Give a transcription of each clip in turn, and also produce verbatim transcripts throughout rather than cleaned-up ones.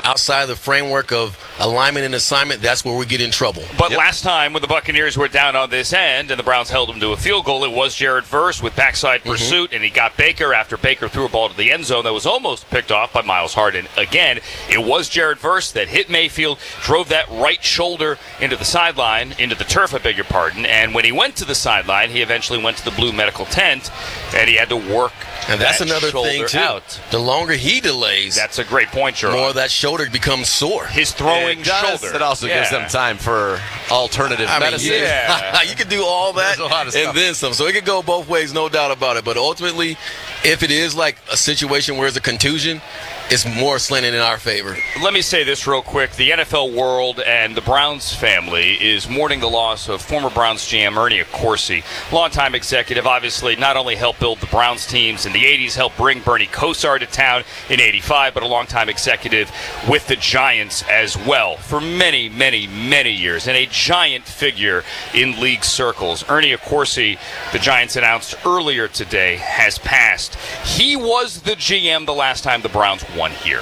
outside of the framework of alignment and assignment, that's where we get in trouble. But Yep. last time when the Buccaneers were down on this end and the Browns held them to a field goal, it was Jared Verse with backside Mm-hmm. pursuit, and he got Baker after Baker threw a ball to the end zone that was almost picked off by Miles Harden. Again, it was Jared Verse that hit Mayfield, drove that right shoulder into the sideline, into the turf, I beg your pardon, and when he went to the sideline, he eventually went to the blue medical tent, and he had to work And that's that another shoulder thing, too. out. The longer he delays, That's a great point, Gerard. more of that shoulder becomes sore. His throwing it does. shoulder. It also gives Yeah. them time for alternative I mean, medicine. yeah. you could do all that There's a lot of and stuff. then some. So it could go both ways, no doubt about it. But ultimately, if it is like a situation where it's a contusion, it's more slanted in our favor. Let me say this real quick. The N F L world and the Browns family is mourning the loss of former Browns G M Ernie Accorsi, longtime executive, obviously not only helped build the Browns teams in the eighties, helped bring Bernie Kosar to town in eighty-five, but a longtime executive with the Giants as well for many, many, many years, and a giant figure in league circles. Ernie Accorsi, the Giants announced earlier today, has passed. He was the G M the last time the Browns won here.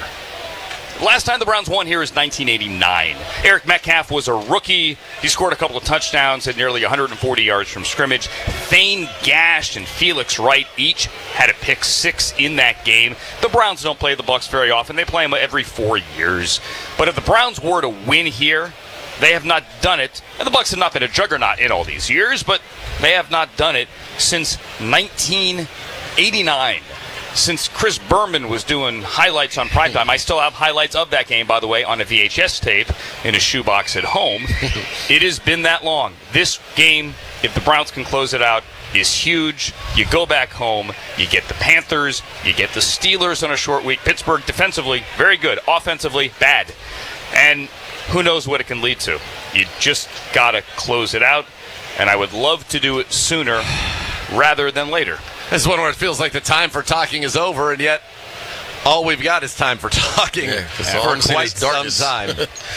Last time the Browns won here is nineteen eighty-nine. Eric Metcalf was a rookie. He scored a couple of touchdowns at nearly one hundred forty yards from scrimmage. Thane Gash and Felix Wright each had a pick six in that game. The Browns don't play the Bucs very often. They play them every four years. But if the Browns were to win here, they have not done it. And the Bucs have not been a juggernaut in all these years, but they have not done it since nineteen eighty-nine. Since Chris Berman was doing highlights on primetime. I still have highlights of that game, by the way, on a V H S tape in a shoebox at home. It has been that long. This game, if the Browns can close it out, is huge. You go back home, you get the Panthers, you get the Steelers on a short week. Pittsburgh defensively, very good. Offensively, bad. And who knows what it can lead to. You just got to close it out, and I would love to do it sooner rather than later. This is one where it feels like the time for talking is over, and yet all we've got is time for talking Yeah, 'cause for all I'm seeing quite is some darkness. time.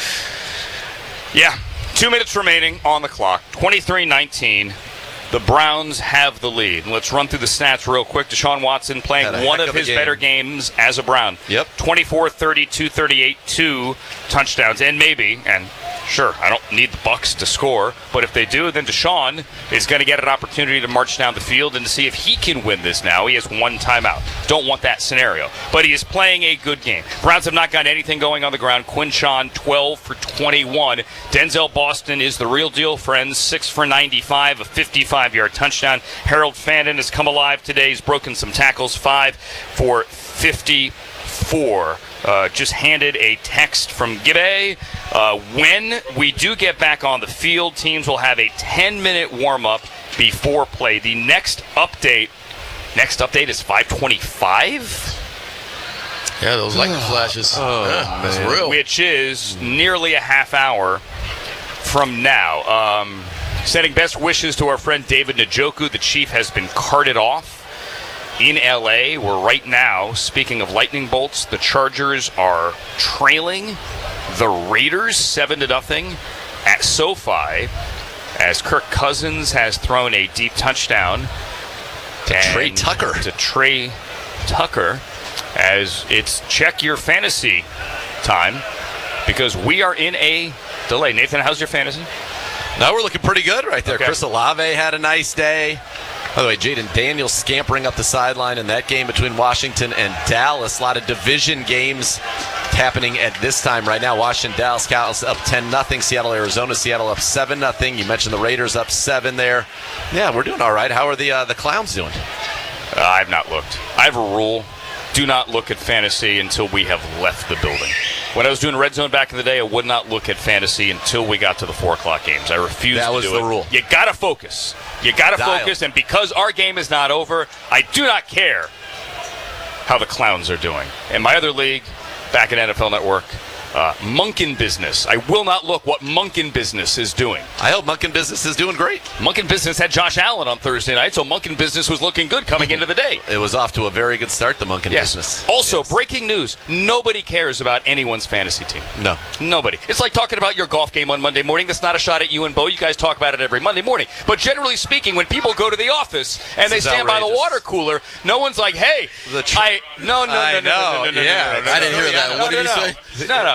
Yeah, two minutes remaining on the clock. twenty-three nineteen. The Browns have the lead. And let's run through the stats real quick. Deshaun Watson Had a playing one heck of of a his game. better games as a Brown. Yep. twenty-four, thirty, two thirty-eight, two touchdowns. And maybe, and sure, I don't need the Bucs to score, but if they do, then Deshaun is going to get an opportunity to march down the field and to see if he can win this now. He has one timeout. Don't want that scenario. But he is playing a good game. Browns have not got anything going on the ground. Quinshawn, twelve for twenty-one. Denzel Boston is the real deal, friends. six for ninety-five, a fifty-five-yard touchdown. Harold Fandon has come alive today. He's broken some tackles, five for fifty-four. Uh, just handed a text from Gibbe. Uh, when we do get back on the field, teams will have a ten-minute warm-up before play. The next update, next update is five twenty-five, Yeah, those lightning flashes. Oh, yeah, that's man. real. which is nearly a half hour from now. Um, sending best wishes to our friend David Njoku. The Chief has been carted off in L A, where right now, speaking of lightning bolts, the Chargers are trailing the Raiders seven to nothing at SoFi, as Kirk Cousins has thrown a deep touchdown To Trey and- Tucker. To Trey Tucker, as it's check your fantasy time, because we are in a delay. Nathan, how's your fantasy? Now we're looking pretty good right there. Okay. Chris Olave had a nice day. By the way, Jaden Daniels scampering up the sideline in that game between Washington and Dallas. A lot of division games happening at this time right now. Washington, Dallas, Cows up ten nothing. Seattle, Arizona, Seattle up seven nothing. You mentioned the Raiders up seven there. Yeah, we're doing all right. How are the uh, the Clowns doing? Uh, I've not looked. I have a rule. Do not look at fantasy until we have left the building. When I was doing Red Zone back in the day, I would not look at fantasy until we got to the four o'clock games. I refused That to was do the it. rule. You got to focus. You got to Dial. focus, and because our game is not over, I do not care how the Clowns are doing. In my other league, back at N F L Network, uh, Monken Business. I will not look what Monken Business is doing. I hope Monken Business is doing great. Monken Business had Josh Allen on Thursday night, so Monken Business was looking good coming into the day. It was off to a very good start, the Monken Yes. Business. Also, Yes. breaking news. Nobody cares about anyone's fantasy team. No. Nobody. It's like talking about your golf game on Monday morning. That's not a shot at you and Bo. You guys talk about it every Monday morning. But generally speaking, when people go to the office and they This is stand by the outrageous. water cooler, no one's like, hey, The tr- I, no, no, no, I no, no, no, know. no, no, no, Yeah, no, no, no, I didn't no, hear no, that. no, What no, did he no. say? No, no.